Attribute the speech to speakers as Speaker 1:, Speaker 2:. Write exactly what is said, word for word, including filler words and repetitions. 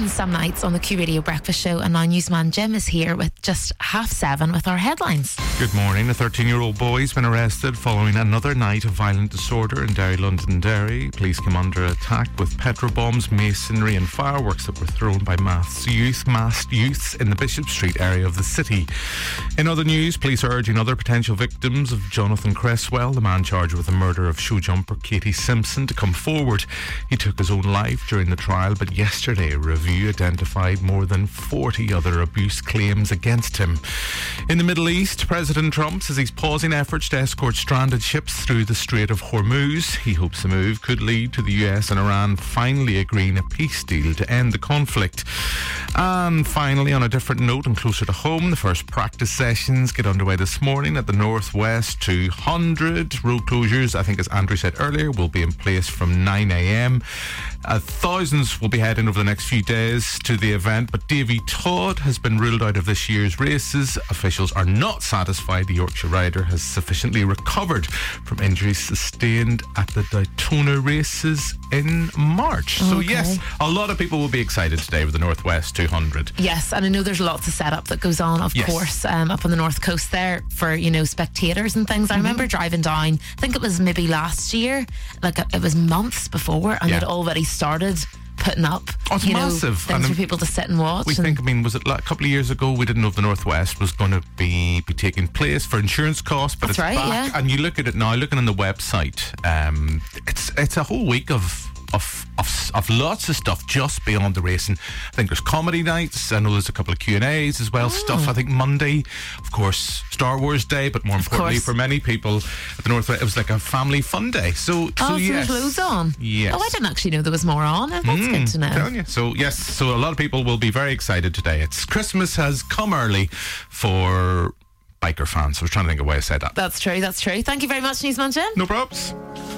Speaker 1: mornings, some nights on the Q Radio Breakfast Show, and now newsman Jim is here with just half seven with our headlines.
Speaker 2: Good morning. A thirteen-year-old boy has been arrested following another night of violent disorder in Derry, Londonderry. Police came under attack with petrol bombs, masonry and fireworks that were thrown by masked youth, masked youths in the Bishop Street area of the city. In other news, police are urging other potential victims of Jonathan Cresswell, the man charged with the murder of show jumper Katie Simpson, to come forward. He took his own life during the trial, but yesterday a review identified more than forty other abuse claims against him. In the Middle East, President Trump says he's pausing efforts to escort stranded ships through the Strait of Hormuz. He hopes the move could lead to the U S and Iran finally agreeing a peace deal to end the conflict. And finally, on a different note and closer to home, the first practice sessions get underway this morning at the Northwest two hundred. Road closures, I think as Andrew said earlier, will be in place from nine a.m. Uh, thousands will be heading over the next few days to the event, but Davy Todd has been ruled out of this year's races. Officials are not satisfied the Yorkshire rider has sufficiently recovered from injuries sustained at the Daytona races in March.
Speaker 1: Okay.
Speaker 2: So yes, a lot of people will be excited today with the Northwest two hundred.
Speaker 1: Yes, and I know there's lots of setup that goes on, of
Speaker 2: Yes.
Speaker 1: course, um, up on the north coast there for, you know, spectators and things. I remember driving down, I think it was maybe last year, like it was months before, and
Speaker 2: Yeah.
Speaker 1: they'd already started putting up,
Speaker 2: Oh, it's
Speaker 1: you know,
Speaker 2: massive.
Speaker 1: things
Speaker 2: And
Speaker 1: for people to sit and watch.
Speaker 2: We
Speaker 1: and
Speaker 2: think, I mean, was it like a couple of years ago we didn't know if the Northwest was going to be, be taking place for insurance costs, but
Speaker 1: That's
Speaker 2: it's
Speaker 1: right,
Speaker 2: back.
Speaker 1: yeah.
Speaker 2: And you look at it now, looking on the website, um, it's it's a whole week of Of, of of lots of stuff just beyond the racing. I think there's comedy nights. I know there's a couple of Q and A's as well.
Speaker 1: Oh.
Speaker 2: Stuff. I think Monday, of course, Star Wars Day, but more importantly
Speaker 1: course.
Speaker 2: for many people at the Northwest, it was like a family fun day. So,
Speaker 1: Oh,
Speaker 2: so
Speaker 1: so
Speaker 2: yes,
Speaker 1: there's loads on.
Speaker 2: Yes.
Speaker 1: Oh, I didn't actually know there was more on. That's good to know.
Speaker 2: Telling you. So yes, so a lot of people will be very excited today. It's Christmas has come early for biker fans. I was trying to think of a way I said that.
Speaker 1: That's true, that's true. Thank you very much, newsman Jim.
Speaker 2: No probs.